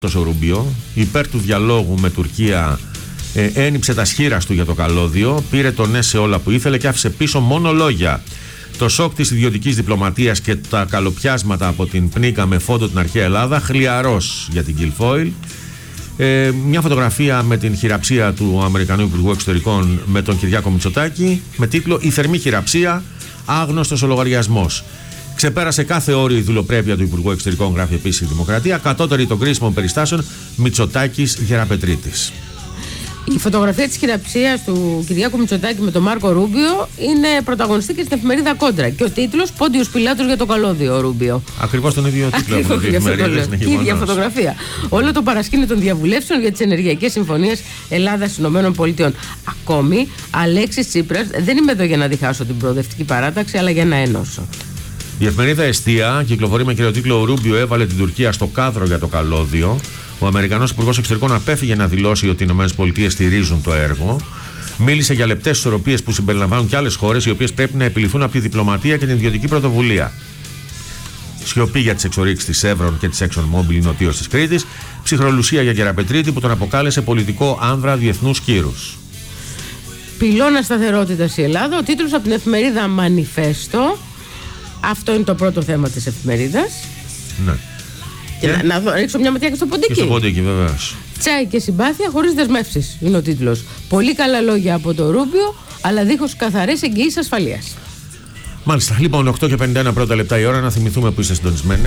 ο Ρούμπιο, υπέρ του διαλόγου με Τουρκία, ένιψε τα σχήρας του για το καλώδιο, πήρε το ναι σε όλα που ήθελε και άφησε πίσω μόνο λόγια. Το σοκ της ιδιωτικής διπλωματίας και τα καλοπιάσματα από την πνίκα με φόντο την αρχαία Ελλάδα, χλιαρός για την Guilfoyle. Μια φωτογραφία με την χειραψία του Αμερικανού Υπουργού Εξωτερικών με τον Κυριάκο Μητσοτάκη, με τίτλο «Η θερμή χειραψία, άγνωστος ο λογαριασμός». Ξεπέρασε κάθε όριο η δουλοπρέπεια του Υπουργού Εξωτερικών, γράφει επίσης η Δημοκρατία. Κατώτερη των κρίσιμων περιστάσεων, Μητσοτάκης Γεραπετρίτης. Η φωτογραφία της χειραψίας του Κυριάκου Μητσοτάκη με τον Μάρκο Ρούμπιο είναι πρωταγωνιστή στην εφημερίδα Κόντρα. Και ο τίτλος «Πόντιος Πιλάτος για το καλώδιο, Ρούμπιο». Ακριβώς τον ίδιο τίτλο από την εφημερίδα. Και η ίδια φωτογραφία. Όλο το παρασκήνιο των διαβουλεύσεων για τις ενεργειακές συμφωνίες Ελλάδα-ΗΠΑ. Ακόμη, Αλέξης Τσίπρας, δεν είμαι εδώ για να διχάσω την προοδευτική παράταξη, αλλά για να ενώσω. Η εφημερίδα Εστία κυκλοφορεί με κύριο τίτλο «Ο Ρούμπιο έβαλε την Τουρκία στο κάδρο για το καλώδιο». Ο Αμερικανός Υπουργός Εξωτερικών απέφυγε να δηλώσει ότι οι ΗΠΑ στηρίζουν το έργο. Μίλησε για λεπτές ισορροπίες που συμπεριλαμβάνουν και άλλες χώρες, οι οποίες πρέπει να επιληθούν από τη διπλωματία και την ιδιωτική πρωτοβουλία. Σιωπή για τις εξορίξεις της Chevron και της ExxonMobil νοτίως της Κρήτης. Ψυχρολουσία για Γεραπετρίτη που τον αποκάλεσε πολιτικό άνδρα διεθνούς κύρους. Πυλώνα σταθερότητας η Ελλάδα. Ο τίτλος από την εφημερίδα Μανιφέστο. Αυτό είναι το πρώτο θέμα της εφημερίδας. Ναι. Και να ρίξω μια ματιά και στο ποντίκι. Και στο ποντίκι, βεβαίως. Τσάι και συμπάθεια χωρίς δεσμεύσεις είναι ο τίτλος. Πολύ καλά λόγια από το Ρούμπιο, αλλά δίχως καθαρές εγγυήσεις ασφαλείας. Μάλιστα. Λοιπόν, 8:51 πρώτα λεπτά η ώρα, να θυμηθούμε που είστε συντονισμένοι.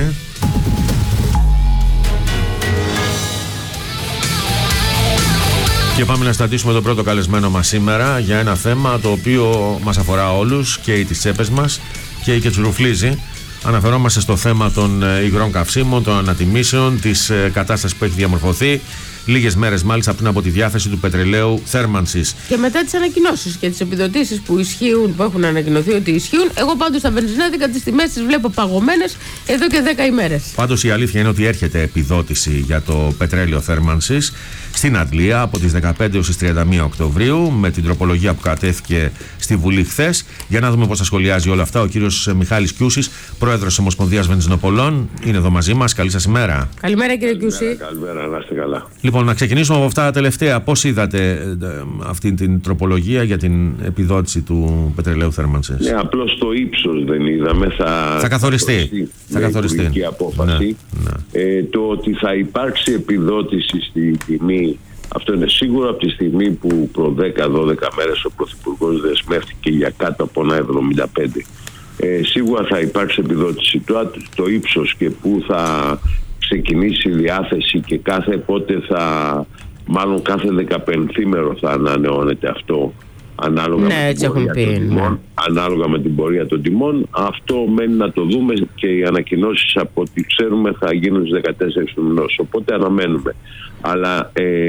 Και πάμε να στατήσουμε τον πρώτο καλεσμένο μας σήμερα για ένα θέμα το οποίο μας αφορά όλους, και τις τσέπες μας και τσουρουφλίζει. Αναφερόμαστε στο θέμα των υγρών καυσίμων, των ανατιμήσεων, της κατάστασης που έχει διαμορφωθεί λίγες μέρες μάλιστα πριν από τη διάθεση του πετρελαίου θέρμανσης. Και μετά τις ανακοινώσεις και τις επιδοτήσεις που ισχύουν, που έχουν ανακοινωθεί ότι ισχύουν. Εγώ πάντως στα βενζινάδικα τις τιμές τις βλέπω παγωμένες εδώ και 10 ημέρες. Πάντως η αλήθεια είναι ότι έρχεται επιδότηση για το πετρέλαιο θέρμανσης στην Αντλία από τις 15 έως τις 31 Οκτωβρίου με την τροπολογία που κατέθηκε στη Βουλή χθες. Για να δούμε πώς θα σχολιάζει όλα αυτά ο κύριος Μιχάλης Κιούσης, πρόεδρος της Ομοσπονδίας Βενζινοπολών, είναι εδώ μαζί μας. Καλή σας ημέρα. Καλημέρα κύριε Κιούση. Καλημέρα, να είστε καλά. Λοιπόν, να ξεκινήσουμε από αυτά τα τελευταία. Πώς είδατε αυτή την τροπολογία για την επιδότηση του πετρελαίου θέρμανσης? Ναι, απλώς το ύψος δεν είδαμε. Θα καθοριστεί. Θα καθοριστεί. Απόφαση. Ναι. Το ότι θα υπάρξει επιδότηση στη τιμή, αυτό είναι σίγουρο. Από τη στιγμή που προ 10-12 μέρες ο Πρωθυπουργός δεσμεύτηκε για κάτω από ένα 75, σίγουρα θα υπάρξει επιδότηση. Το ύψος και πού θα ξεκινήσει η διάθεση και πότε μάλλον κάθε 15 θα ανανεώνεται αυτό ανάλογα, ναι, με την πορεία των τιμών, ανάλογα με την πορεία των τιμών. Αυτό μένει να το δούμε και οι ανακοινώσεις από ό,τι ξέρουμε θα γίνουν στις 14 του μηνός, οπότε αναμένουμε. Αλλά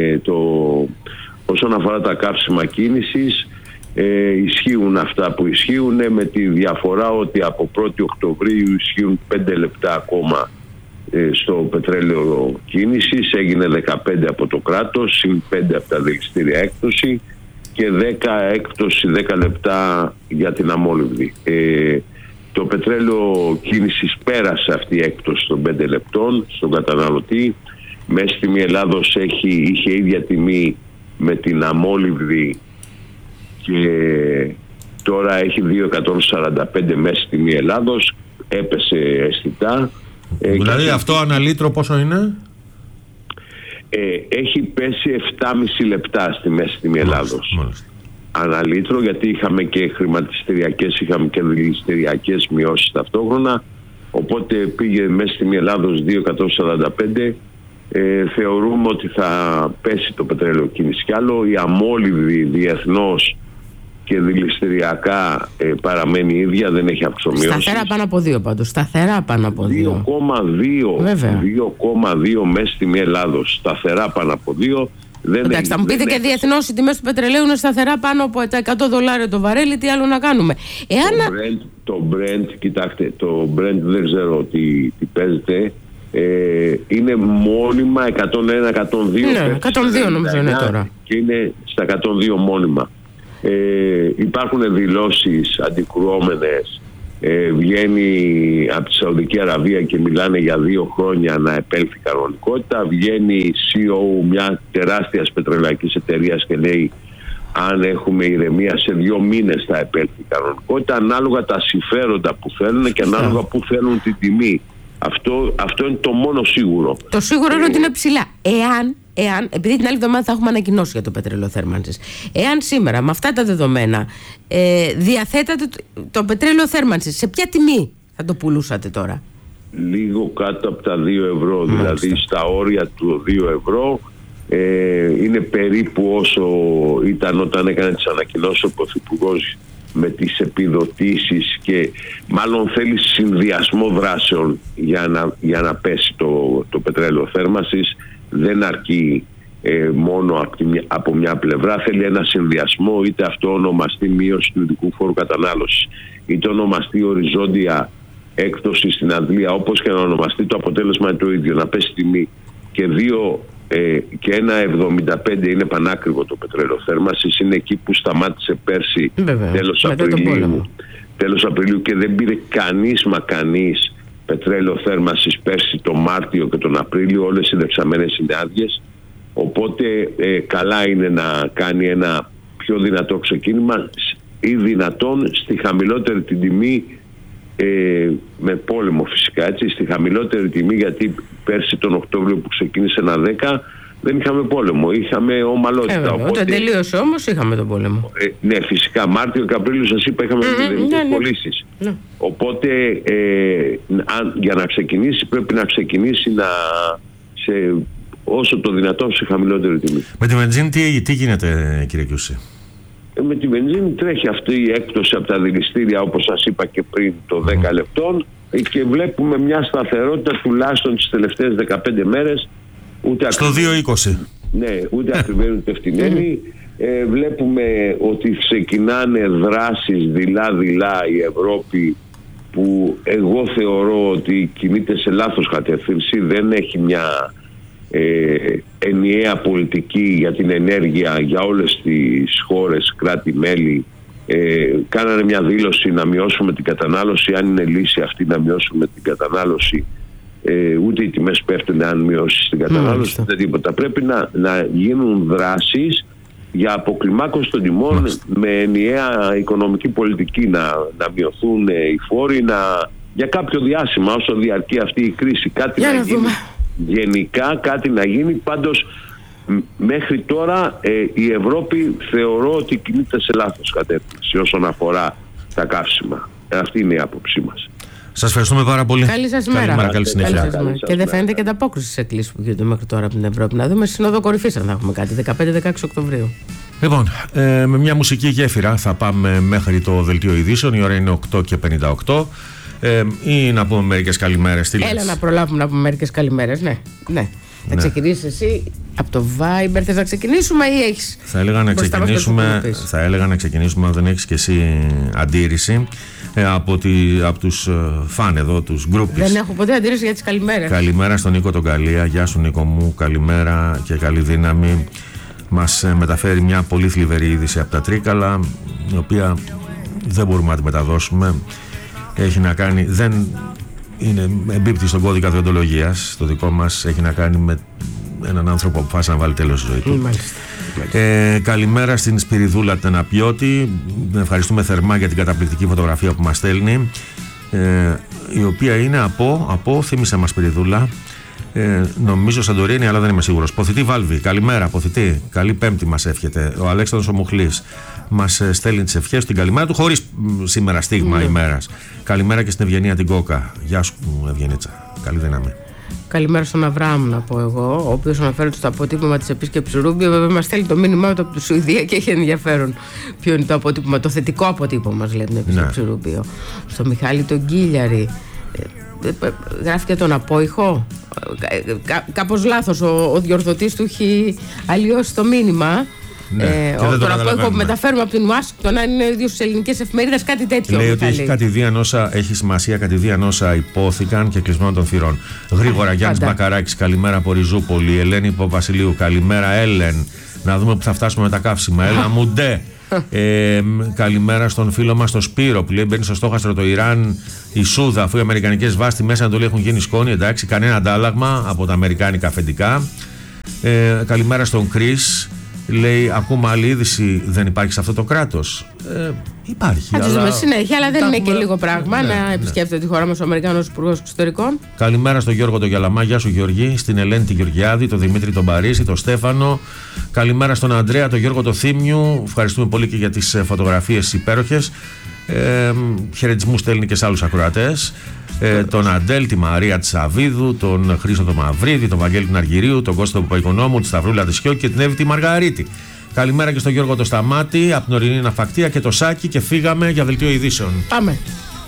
όσον αφορά τα καύσιμα κίνησης, ισχύουν αυτά που ισχύουν, με τη διαφορά ότι από 1η Οκτωβρίου ισχύουν 5 λεπτά ακόμα στο πετρέλαιο κίνησης. Έγινε 15 από το κράτος, συν 5 από τα δηληστήρια έκπτωση και 10 έκπτωση 10 λεπτά για την αμόλυβδη. Το πετρέλαιο κίνησης πέρασε αυτή η έκπτωση των 5 λεπτών στον καταναλωτή. Μέση τιμή Ελλάδος είχε ίδια τιμή με την αμόλυβδη και τώρα έχει 2,145 μέση τιμή Ελλάδος, έπεσε αισθητά. Δηλαδή αυτό ανά λίτρο πόσο είναι? Έχει πέσει 7,5 λεπτά στη μέση τιμή Ελλάδος. Ανά λίτρο, γιατί είχαμε και χρηματιστηριακές, είχαμε και δηληστηριακές μειώσεις ταυτόχρονα. Οπότε πήγε μέση τιμή Ελλάδος 2,145. Θεωρούμε ότι θα πέσει το πετρέλαιο κίνηση κι άλλο. Η αμόλυβδη διεθνώς και δηληστηριακά παραμένει ίδια, δεν έχει αυξομοιώσεις. Σταθερά πάνω από 2 πάντως. Σταθερά πάνω από 2. 2,2 μέση τιμή Ελλάδος. Σταθερά πάνω από 2. Εντάξει, θα μου πείτε και διεθνώς οι τιμές του πετρελαίου είναι σταθερά πάνω από τα $100 το βαρέλι, τι άλλο να κάνουμε. Το Brent, κοιτάξτε, το Brent δεν ξέρω τι παίζεται. Είναι μόνιμα 101-102. Ναι, 102 νομίζω είναι τώρα. Και είναι στα 102 μόνιμα. Υπάρχουν δηλώσεις αντικρουόμενες βγαίνει από τη Σαουδική Αραβία και μιλάνε για 2 χρόνια να επέλθει κανονικότητα. Βγαίνει η CEO μια τεράστιας πετρελαϊκής εταιρείας και λέει αν έχουμε ηρεμία σε 2 μήνες θα επέλθει η κανονικότητα, ανάλογα τα συμφέροντα που θέλουν και ανάλογα που θέλουν την τιμή. Αυτό είναι το μόνο σίγουρο. Το σίγουρο είναι ότι είναι ψηλά. Εάν, επειδή την άλλη εβδομάδα θα έχουμε ανακοινώσει για το πετρέλαιο θέρμανσης, εάν σήμερα με αυτά τα δεδομένα διαθέτατε το πετρέλαιο θέρμανσης, σε ποια τιμή θα το πουλούσατε τώρα? Λίγο κάτω από τα 2 ευρώ, δηλαδή στα όρια του 2 ευρώ. Είναι περίπου όσο ήταν όταν έκανε τις ανακοινώσεις ο Πρωθυπουργός με τις επιδοτήσεις, και μάλλον θέλει συνδυασμό δράσεων για να πέσει το πετρέλαιο θέρμανσης. Δεν αρκεί μόνο από μια πλευρά, θέλει ένα συνδυασμό, είτε αυτό ονομαστεί μείωση του ειδικού φόρου κατανάλωσης, είτε ονομαστεί οριζόντια έκπτωση στην αντλία, όπως και να ονομαστεί, το αποτέλεσμα είναι το ίδιο, να πέσει τιμή. Και 1,75 είναι πανάκριβο το πετρέλαιο θέρμανσης, είναι εκεί που σταμάτησε πέρσι τέλος Απριλίου και δεν πήρε κανείς πετρέλαιο θέρμανσης πέρσι το Μάρτιο και τον Απρίλιο, όλες οι δεξαμένες είναι άδειες, οπότε καλά είναι να κάνει ένα πιο δυνατό ξεκίνημα ή δυνατόν στη χαμηλότερη την τιμή, με πόλεμο φυσικά, έτσι, στη χαμηλότερη τιμή, γιατί πέρσι τον Οκτώβριο που ξεκίνησε ένα 10 δεν είχαμε πόλεμο, είχαμε ομαλότητα. Όταν τελείωσε όμως είχαμε τον πόλεμο. Ναι, φυσικά. Μάρτιο και Απρίλιο σας είπα είχαμε μηδενικές πωλήσεις. Οπότε για να ξεκινήσει πρέπει να ξεκινήσει όσο το δυνατόν σε χαμηλότερη τιμή. Με τη βενζίνη τι γίνεται, κύριε Κιούση? Με τη βενζίνη τρέχει αυτή η έκπτωση από τα δηληστήρια, όπως σας είπα και πριν, το 10 λεπτών, και βλέπουμε μια σταθερότητα τουλάχιστον τις τελευταίες 15 μέρες. Στο 2,20. Ναι, ούτε ακριβένει ούτε φτηνένει. Βλέπουμε ότι ξεκινάνε δράσεις δειλά-δειλά η Ευρώπη, που εγώ θεωρώ ότι κινείται σε λάθος κατεύθυνση. Δεν έχει μια ενιαία πολιτική για την ενέργεια για όλες τις χώρες, κράτη-μέλη. Κάνανε μια δήλωση να μειώσουμε την κατανάλωση. Αν είναι λύση αυτή να μειώσουμε την κατανάλωση, ούτε οι τιμές πέφτουν αν μειώσεις την κατανάλωση, ούτε τίποτα. Πρέπει να γίνουν δράσεις για αποκλιμάκωση των τιμών με ενιαία οικονομική πολιτική, να μειωθούν οι φόροι για κάποιο διάστημα όσο διαρκεί αυτή η κρίση. Κάτι να γίνει. Γενικά κάτι να γίνει. Πάντως μέχρι τώρα η Ευρώπη θεωρώ ότι κινείται σε λάθος κατεύθυνση όσον αφορά τα καύσιμα. Αυτή είναι η άποψή μας. Σας ευχαριστούμε πάρα πολύ. Καλή σας μέρα. Καλή συνέχεια. Και δεν φαίνεται και ανταπόκριση στις εκκλήσεις που γίνονται μέχρι τώρα από την Ευρώπη. Να δούμε Σύνοδο Κορυφής αν θα έχουμε κάτι 15-16 Οκτωβρίου. Λοιπόν, με μια μουσική γέφυρα θα πάμε μέχρι το δελτίο ειδήσεων. Η ώρα είναι 8:58. Ή να πούμε μερικές καλημέρες. Έλα να προλάβουμε να πούμε μερικές καλημέρες. Ναι. Θα ξεκινήσεις εσύ από το Viber? Θες να ξεκινήσουμε ή έχεις? Θα έλεγα να ξεκινήσουμε αν δεν έχεις και εσύ αντίρρηση από τους φαν εδώ, τους γκρούπις. Δεν έχω ποτέ αντίρρηση για τις καλημέρες. Καλημέρα στον Νίκο τον Καλία. Γεια σου Νίκο μου, καλημέρα και καλή δύναμη. Μας μεταφέρει μια πολύ θλιβερή είδηση από τα Τρίκαλα, η οποία δεν μπορούμε να τη μεταδώσουμε. Έχει να κάνει, δεν είναι, εμπίπτει στον κώδικα δεοντολογίας. Το δικό μας έχει να κάνει με έναν άνθρωπο που αποφάσισε να βάλει τέλος στη ζωή του. Καλημέρα στην Σπυριδούλα Τεναπιώτη. Ευχαριστούμε θερμά για την καταπληκτική φωτογραφία που μας στέλνει, η οποία είναι από θύμισε μας Σπυριδούλα, νομίζω Σαντορίνη, αλλά δεν είμαι σίγουρος. Ποθητή Βάλβη, καλημέρα Ποθητή, καλή Πέμπτη μας εύχεται. Ο Αλέξανδρος ο Μουχλής μας στέλνει τις ευχές, την καλημέρα του, χωρίς σήμερα στίγμα ημέρας. Καλημέρα και στην Ευγενία την Κόκα. Γεια σου Ευγενίτσα, καλή δύναμη. Καλημέρα στον Αβραάμ να πω εγώ, ο οποίος αναφέρεται στο αποτύπωμα της επίσκεψης Ρούμπιο. Βέβαια μας στέλνει το μήνυμά του από τη Σουηδία και έχει ενδιαφέρον ποιο είναι το αποτύπωμα, το θετικό αποτύπωμα μας λέει την επίσκεψη Ρούμπιο. Στο Μιχάλη τον Κίλιαρη γράφει και τον απόϊχο. Κάπως λάθος ο διορθωτής του έχει αλλοιώσει το μήνυμα. Τον απόϊχο που μεταφέρουμε από την Ουάσιγκτον, αν είναι ίδιο στις ελληνικές εφημερίδες, κάτι τέτοιο. Λέει ότι έχει σημασία κατηδίαν όσα υπόθηκαν και κλεισμένο των θυρών. Γρήγορα Γιάννης Μπακαράκης, καλημέρα από Ριζούπολη. Ελένη Παπασιλείου, καλημέρα Έλεν. Να δούμε που θα φτάσουμε με τα καύσιμα. Έλα μου ντε. Καλημέρα στον φίλο μας τον Σπύρο που λέει: μπαίνει στο στόχαστρο το Ιράν η Σούδα, αφού οι αμερικανικές βάσεις στη Μέση Ανατολή έχουν γίνει σκόνη. Εντάξει, κανένα αντάλλαγμα από τα αμερικάνικα αφεντικά. Καλημέρα στον Κρίς. Λέει: ακούμε άλλη είδηση, δεν υπάρχει σε αυτό το κράτος. Υπάρχει. Θα τη δούμε συνέχεια, αλλά δεν είναι και λίγο πράγμα να επισκέφτεται τη χώρα μας ο Αμερικανός Υπουργός Εξωτερικών. Καλημέρα στον Γιώργο τον Γιαλαμά, γεια σου Γεωργή, στην Ελένη τη Γεωργιάδη, τον Δημήτρη τον Παρίσι, τον Στέφανο. Καλημέρα στον Ανδρέα, τον Γιώργο τον Θήμιου. Ευχαριστούμε πολύ και για τις φωτογραφίες υπέροχες. Χαιρετισμού στέλνει και σε άλλους ακροατές. Τον Αντέλ, τη Μαρία Τσαβίδου, τον Χρήστο τον Μαυρίδη, τον Βαγγέλη τον Αργυρίου, τον Κώστα τον Παϊκονόμου, τη Σταυρούλα τη Σιώκη και την Εύη τη Μαργαρίτη. Καλημέρα και στον Γιώργο το Σταμάτη από την ορεινή Ναυακτία και το Σάκη και φύγαμε για δελτίο ειδήσεων. Πάμε.